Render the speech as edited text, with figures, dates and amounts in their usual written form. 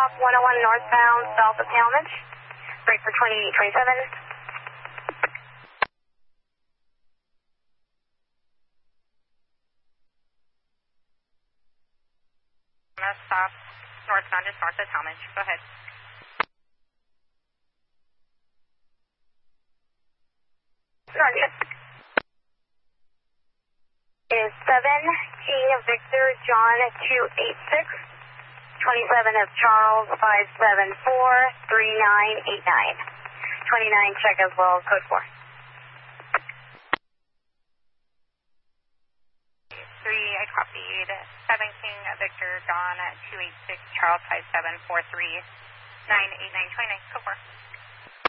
stop 101 northbound, south of Talmadge. Break for 2827. Stop northbound, just north of Talmadge. Go ahead. Roger. Is 7 King of Victor, John 286, 27 of Charles 574, 3989. 29 check as well, code 4. 3, I copied. 7 King of Victor, John 286, Charles 574, 3989. 29, code 4.